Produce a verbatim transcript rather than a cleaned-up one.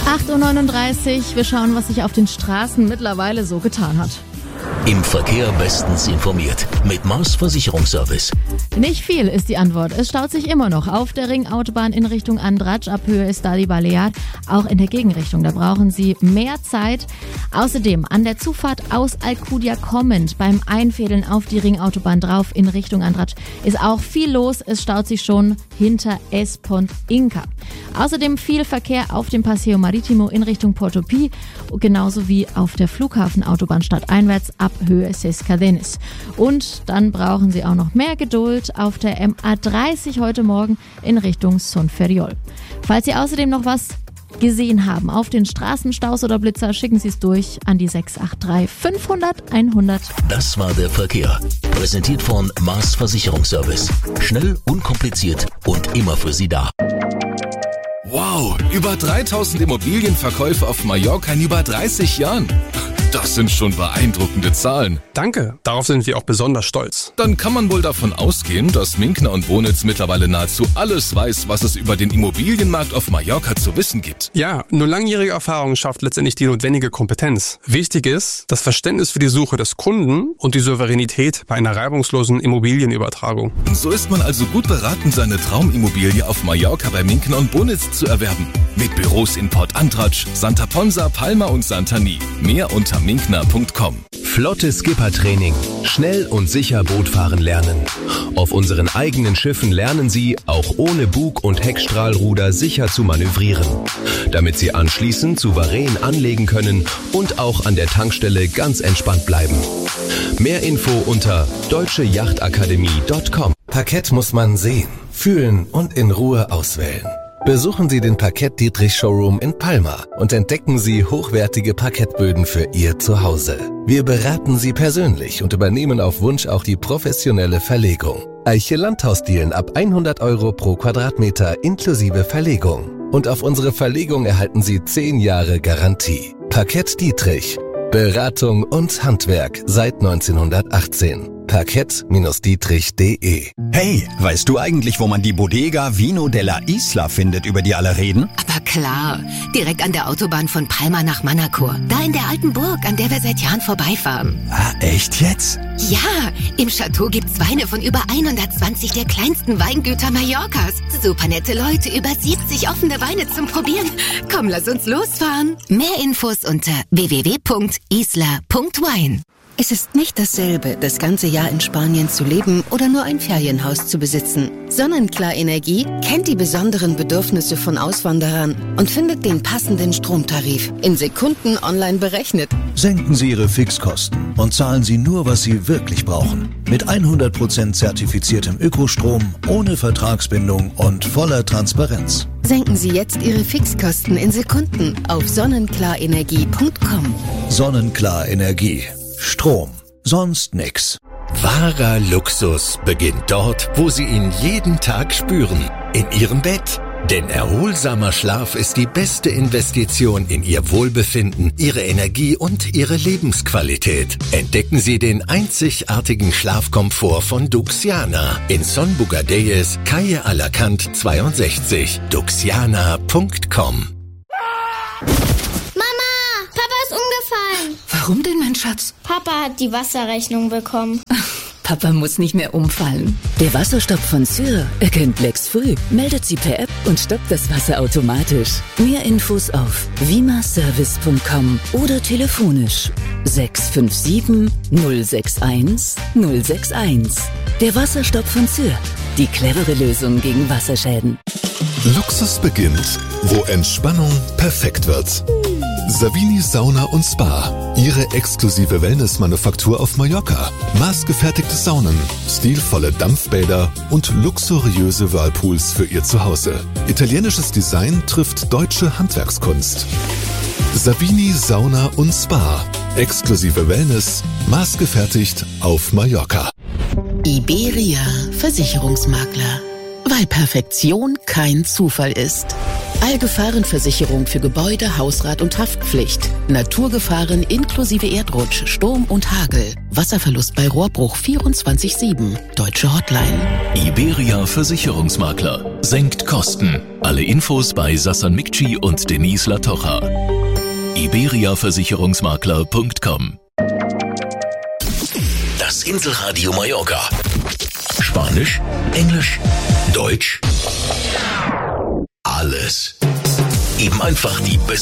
acht Uhr neununddreißig, wir schauen, was sich auf den Straßen mittlerweile so getan hat. Im Verkehr bestens informiert mit Mars Versicherungsservice. Nicht viel ist die Antwort. Es staut sich immer noch auf der Ringautobahn in Richtung Andratx ab Höhe Estadi Balear, auch in der Gegenrichtung. Da brauchen Sie mehr Zeit. Außerdem an der Zufahrt aus Alcudia kommend beim Einfädeln auf die Ringautobahn drauf in Richtung Andratx ist auch viel los. Es staut sich schon hinter Espont Inca. Außerdem viel Verkehr auf dem Paseo Marítimo in Richtung Porto Pi, genauso wie auf der Flughafenautobahn stadteinwärts ab Höhe Ses Cadenes. Und dann brauchen Sie auch noch mehr Geduld auf der M A dreißig heute Morgen in Richtung Son Ferriol. Falls Sie außerdem noch was gesehen haben auf den Straßenstaus oder Blitzer, schicken Sie es durch an die sechs acht drei fünfhundert hundert. Das war der Verkehr. Präsentiert von Mars Versicherungsservice. Schnell, unkompliziert und immer für Sie da. Wow, über dreitausend Immobilienverkäufe auf Mallorca in über dreißig Jahren. Das sind schon beeindruckende Zahlen. Danke, darauf sind wir auch besonders stolz. Dann kann man wohl davon ausgehen, dass Minkner und Bonitz mittlerweile nahezu alles weiß, was es über den Immobilienmarkt auf Mallorca zu wissen gibt. Ja, nur langjährige Erfahrung schafft letztendlich die notwendige Kompetenz. Wichtig ist das Verständnis für die Suche des Kunden und die Souveränität bei einer reibungslosen Immobilienübertragung. So ist man also gut beraten, seine Traumimmobilie auf Mallorca bei Minkner und Bonitz zu erwerben. Mit Büros in Port Andratx, Santa Ponsa, Palma und Santani. Mehr unter minkner punkt com. Flottes Skippertraining. Schnell und sicher Bootfahren lernen. Auf unseren eigenen Schiffen lernen Sie, auch ohne Bug- und Heckstrahlruder sicher zu manövrieren, damit Sie anschließend souverän anlegen können und auch an der Tankstelle ganz entspannt bleiben. Mehr Info unter deutsche yachtakademie punkt com. Parkett muss man sehen, fühlen und in Ruhe auswählen. Besuchen Sie den Parkett Dietrich Showroom in Palma und entdecken Sie hochwertige Parkettböden für Ihr Zuhause. Wir beraten Sie persönlich und übernehmen auf Wunsch auch die professionelle Verlegung. Eiche Landhausdielen ab hundert Euro pro Quadratmeter inklusive Verlegung. Und auf unsere Verlegung erhalten Sie zehn Jahre Garantie. Parkett Dietrich. Beratung und Handwerk seit neunzehnhundertachtzehn. parkett Dietrich punkt de. Hey, weißt du eigentlich, wo man die Bodega Vino della Isla findet, über die alle reden? Aber klar, direkt an der Autobahn von Palma nach Manacor. Da in der alten Burg, an der wir seit Jahren vorbeifahren. Ah, echt jetzt? Ja, im Chateau gibt's Weine von über hundertzwanzig der kleinsten Weingüter Mallorcas. Super nette Leute, über siebzig offene Weine zum Probieren. Komm, lass uns losfahren. Mehr Infos unter w w w punkt isla punkt wine. Es ist nicht dasselbe, das ganze Jahr in Spanien zu leben oder nur ein Ferienhaus zu besitzen. Sonnenklar Energie kennt die besonderen Bedürfnisse von Auswanderern und findet den passenden Stromtarif in Sekunden online berechnet. Senken Sie Ihre Fixkosten und zahlen Sie nur, was Sie wirklich brauchen. Mit hundert Prozent zertifiziertem Ökostrom, ohne Vertragsbindung und voller Transparenz. Senken Sie jetzt Ihre Fixkosten in Sekunden auf sonnenklar-energie punkt com. Sonnenklar Energie. Strom. Sonst nix. Wahrer Luxus beginnt dort, wo Sie ihn jeden Tag spüren. In Ihrem Bett. Denn erholsamer Schlaf ist die beste Investition in Ihr Wohlbefinden, Ihre Energie und Ihre Lebensqualität. Entdecken Sie den einzigartigen Schlafkomfort von Duxiana in Son Bugadeyes, Calle Alacant zweiundsechzig. duxiana punkt com. Warum denn, mein Schatz? Papa hat die Wasserrechnung bekommen. Papa muss nicht mehr umfallen. Der Wasserstopp von Syr erkennt Blacks früh, meldet sie per App und stoppt das Wasser automatisch. Mehr Infos auf vimaservice punkt com oder telefonisch sechs fünf sieben null sechs eins null sechs eins. Der Wasserstopp von Syr. Die clevere Lösung gegen Wasserschäden. Luxus beginnt, wo Entspannung perfekt wird. Savini Sauna und Spa. Ihre exklusive Wellness-Manufaktur auf Mallorca. Maßgefertigte Saunen, stilvolle Dampfbäder und luxuriöse Whirlpools für Ihr Zuhause. Italienisches Design trifft deutsche Handwerkskunst. Savini Sauna und Spa. Exklusive Wellness, maßgefertigt auf Mallorca. Iberia Versicherungsmakler. Weil Perfektion kein Zufall ist. Allgefahrenversicherung für Gebäude, Hausrat und Haftpflicht. Naturgefahren inklusive Erdrutsch, Sturm und Hagel. Wasserverlust bei Rohrbruch vierundzwanzig sieben. Deutsche Hotline. Iberia Versicherungsmakler. Senkt Kosten. Alle Infos bei Sassan Mikci und Denise Latocha. iberia versicherungsmakler punkt com. Das Inselradio Mallorca. Spanisch, Englisch, Deutsch. Alles. Eben einfach die beste